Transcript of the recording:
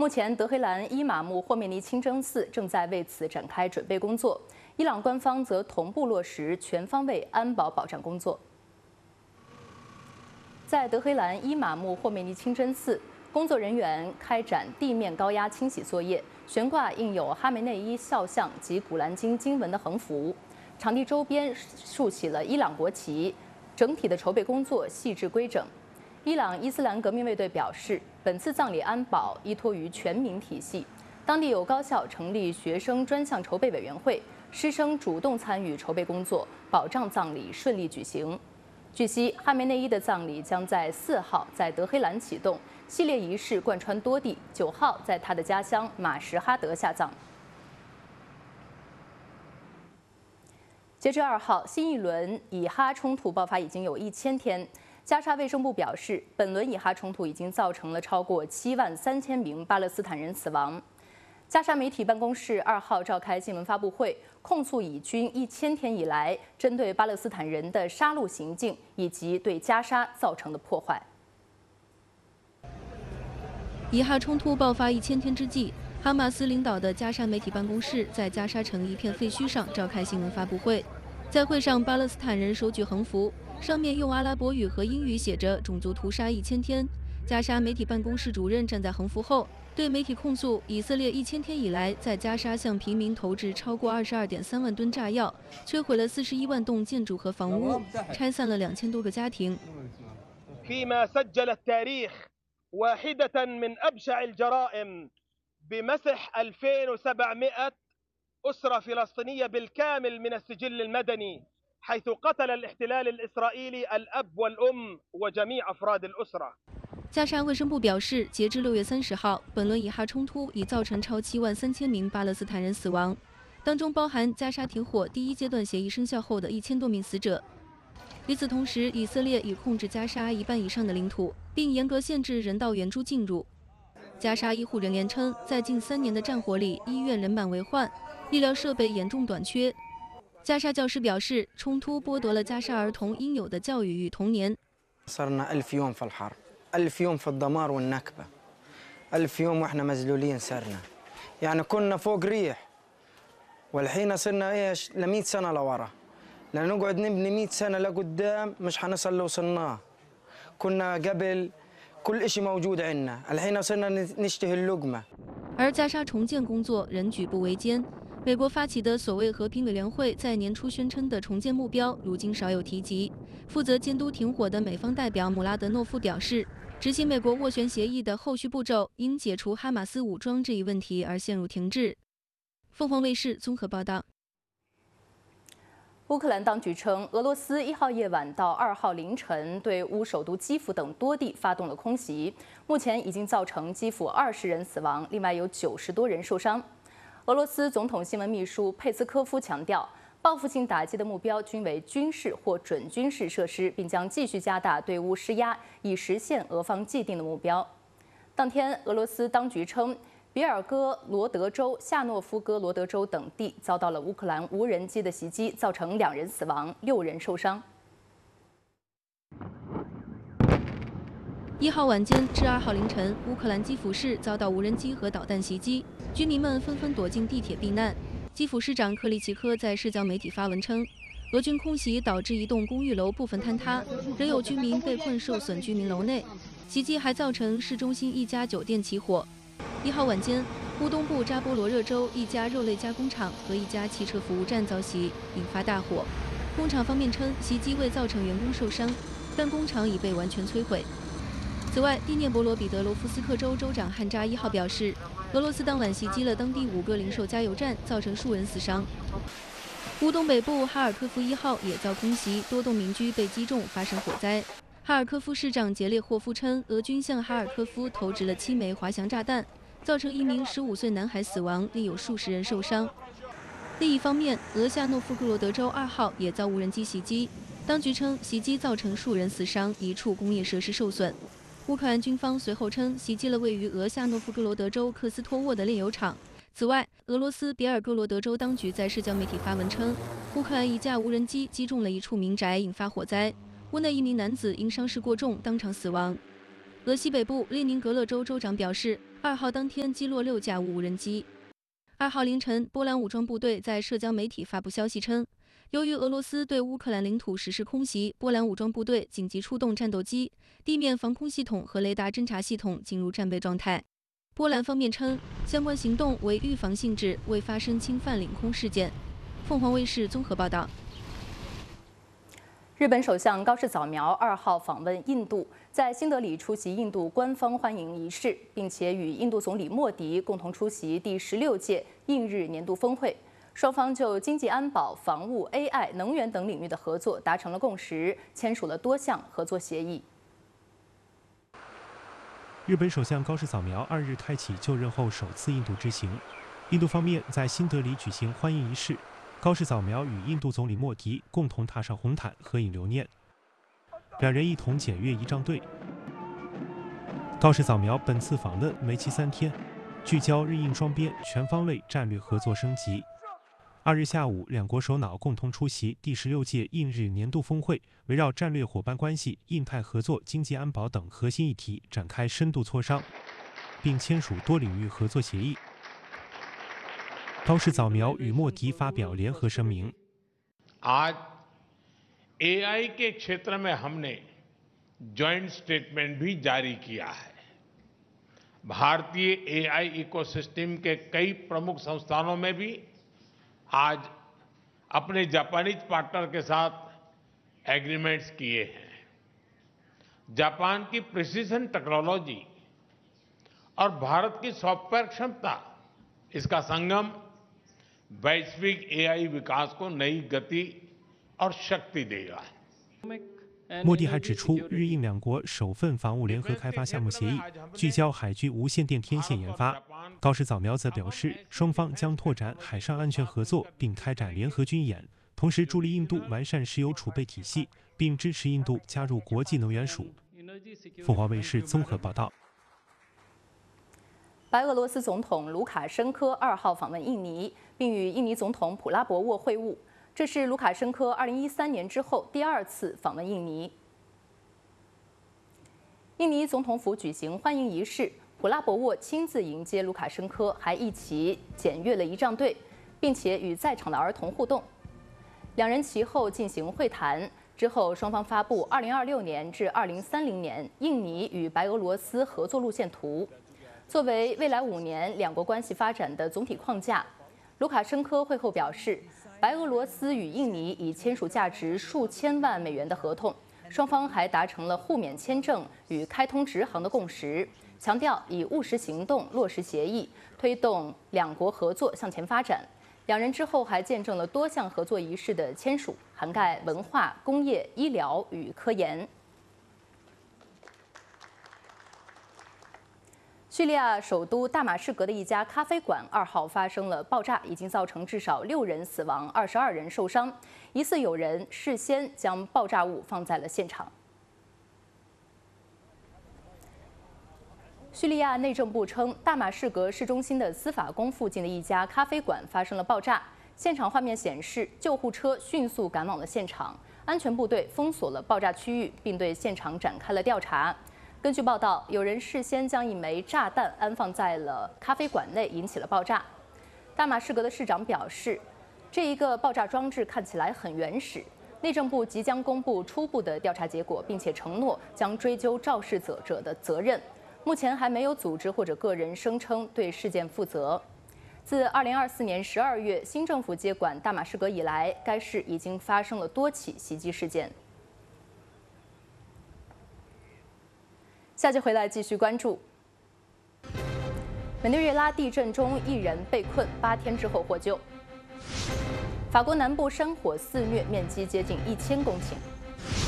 目前，德黑兰伊玛目霍梅尼清真寺正在为此展开准备工作，伊朗官方则同步落实全方位安保保障工作。在德黑兰伊玛目霍梅尼清真寺，工作人员开展地面高压清洗作业，悬挂印有哈梅内伊肖像及古兰经经文的横幅，场地周边竖起了伊朗国旗，整体的筹备工作细致规整。伊朗伊斯兰革命卫队表示，本次葬礼安保依托于全民体系，当地有高校成立学生专项筹备委员会，师生主动参与筹备工作，保障葬礼顺利举行。据悉，哈梅内伊的葬礼将在4号在德黑兰启动，系列仪式贯穿多地，9号在他的家乡马什哈德下葬。截至2号，新一轮以哈冲突爆发已经有1000天。加沙卫生部表示，本轮以哈冲突已经造成了超过73000名巴勒斯坦人死亡。加沙媒体办公室2号召开新闻发布会，控诉以军1000天以来针对巴勒斯坦人的杀戮行径以及对加沙造成的破坏。 以哈冲突爆发1000天之际，哈马斯领导的加沙媒体办公室在加沙城一片废墟上召开新闻发布会，在会上，巴勒斯坦人手举横幅。上面用阿拉伯语和英语写着“种族屠杀1000天”。加沙媒体办公室主任站在横幅后，对媒体控诉以色列1000天以来在加沙向平民投掷超过22.3万吨炸药，摧毁了41万栋建筑和房屋，拆散了2000多个家庭。 فيما سجل التاريخ واحدة من أبشع الجرائم بمسح 2700 أسرة فلسطينية بالكامل من السجل المدني. حيث قتل الاحتلال الإسرائيلي الأب والأم وجميع أفراد الأسرة。 加沙卫生部表示，截至6月30号，本轮以哈冲突已造成超73000名巴勒斯坦人死亡，当中包含加沙停火第1阶段协议生效后的1000多名死者。与此同时，以色列已控制加沙1半以上的领土，并严格限制人道援助进入。加沙医护人员称，在近3年的战火里，医院人满为患，医疗设备严重短缺。加沙教师表示，冲突剥夺了加沙儿童应有的教育与童年。 صرنا 1000 يوم في الحرب 1000 يوم في الدمار والنكبة 1000 يوم واحنا مذلولين صرنا يعني كنا فوق ريح والحين صرنا ايش ل 100 سنة لورا لنقعد نبني 100 سنة لقدام مش حنصل اللي وصلناه كنا قبل كل شيء موجود عندنا الحين صرنا نشتهي اللقمة。 而加沙重建工作仍举步维艰。美国发起的所谓和平委员会在年初宣称的重建目标，如今少有提及。负责监督停火的美方代表姆拉德诺夫表示，执行美国斡旋协议的后续步骤因解除哈马斯武装这一问题而陷入停滞。凤凰卫视综合报道。 乌克兰当局称，俄罗斯1号夜晚到2号凌晨对乌首都基辅等多地发动了空袭，目前已经造成基辅20人死亡，另外有90多人受伤。俄罗斯总统新闻秘书佩斯科夫强调，报复性打击的目标均为军事或准军事设施，并将继续加大对乌施压，以实现俄方既定的目标。当天，俄罗斯当局称，比尔哥罗德州、夏诺夫哥罗德州等地遭到了乌克兰无人机的袭击，造成2人死亡，6人受伤。 1号晚间至2号凌晨，乌克兰基辅市遭到无人机和导弹袭击，居民们纷纷躲进地铁避难。基辅市长克里奇科在社交媒体发文称，俄军空袭导致一栋公寓楼部分坍塌，仍有居民被困受损居民楼内。袭击还造成市中心一家酒店起火。1号晚间，乌东部扎波罗热州一家肉类加工厂和一家汽车服务站遭袭，引发大火。工厂方面称，袭击未造成员工受伤，但工厂已被完全摧毁。此外，第聂伯罗彼得罗夫斯克州州长汉扎1号表示，俄罗斯当晚袭击了当地5个零售加油站，造成数人死伤。乌东北部哈尔科夫1号也遭空袭，多栋民居被击中，发生火灾。哈尔科夫市长杰列霍夫称，俄军向哈尔科夫投掷了7枚滑翔炸弹，造成1名15岁男孩死亡，另有数十人受伤。另一方面，俄夏诺夫哥罗德州2号也遭无人机袭击，当局称袭击造成数人死伤，1处工业设施受损。乌克兰军方随后称，袭击了位于俄夏诺夫哥罗德州克斯托沃的炼油厂。此外，俄罗斯别尔哥罗德州当局在社交媒体发文称，乌克兰一架无人机击中了一处民宅，引发火灾，屋内1名男子因伤势过重当场死亡。俄西北部列宁格勒州州长表示， 2号当天击落6架无人机。2号凌晨，波兰武装部队在社交媒体发布消息称，由于俄罗斯对乌克兰领土实施空袭，波兰武装部队紧急出动战斗机、地面防空系统和雷达侦察系统进入战备状态。波兰方面称，相关行动为预防性质，未发生侵犯领空事件。凤凰卫视综合报道。 日本首相高市早苗2号访问印度，在新德里出席印度官方欢迎仪式，并且与印度总理莫迪共同出席第16届印日年度峰会。双方就经济安保、防务、AI、能源等领域的合作达成了共识，签署了多项合作协议。 日本首相高市早苗2日开启就任后首次印度之行，印度方面在新德里举行欢迎仪式。高市早苗与印度总理莫迪共同踏上红毯合影留念，两人一同检阅仪仗队。高市早苗本次访问为期3天，聚焦日印双边全方位战略合作升级。2日下午，两国首脑共同出席第16届印日年度峰会，围绕战略伙伴关系、印太合作、经济安保等核心议题展开深度磋商，并签署多领域合作协议。高市早苗与莫迪发表联合声明。 आज AI के क्षेत्र में हमने जॉइंट स्टेटमेंट भी जारी किया है। भारतीय AI इकोसिस्टम के कई प्रमुख संस्थानों में भी आज अपने जापानीज पार्टनर के साथ एग्रीमेंट्स किए हैं। जापान की प्रिसीजन टेक्नोलॉजी और भारत की सॉफ्टवेयर क्षमता, इसका संगम वैश्विक AI विकास को नई गति और शक्ति देगा। 莫迪还指出，日印两国首份防务联合开发项目协议聚焦海军无线电天线研发。高市早苗则表示，双方将拓展海上安全合作，并开展联合军演，同时助力印度完善石油储备体系，并支持印度加入国际能源署。凤凰卫视综合报道。 白俄罗斯总统卢卡申科2号访问印尼，并与印尼总统普拉博沃会晤。这是卢卡申科2013年之后第2次访问印尼。印尼总统府举行欢迎仪式，普拉博沃亲自迎接卢卡申科，还一起检阅了仪仗队，并且与在场的儿童互动。两人其后进行会谈，之后双方发布2026年至2030年印尼与白俄罗斯合作路线图，作为未来5年两国关系发展的总体框架。卢卡申科会后表示，白俄罗斯与印尼已签署价值数千万美元的合同，双方还达成了互免签证与开通直航的共识，强调以务实行动落实协议，推动两国合作向前发展。两人之后还见证了多项合作仪式的签署，涵盖文化、工业、医疗与科研。叙利亚首都大马士革的一家咖啡馆2号发生了爆炸，已经造成至少6人死亡，22人受伤，疑似有人事先将爆炸物放在了现场。叙利亚内政部称，大马士革市中心的司法宫附近的一家咖啡馆发生了爆炸，现场画面显示，救护车迅速赶往了现场，安全部队封锁了爆炸区域，并对现场展开了调查。根据报道，有人事先将一枚炸弹安放在了咖啡馆内，引起了爆炸。大马士革的市长表示，这一个爆炸装置看起来很原始。内政部即将公布初步的调查结果，并且承诺将追究肇事者的责任。目前还没有组织或者个人声称对事件负责。自2024年12月新政府接管大马士革以来，该市已经发生了多起袭击事件。下节回来继续关注。委内瑞拉地震中1人被困8天之后获救。法国南部山火肆虐，面积接近1000公顷。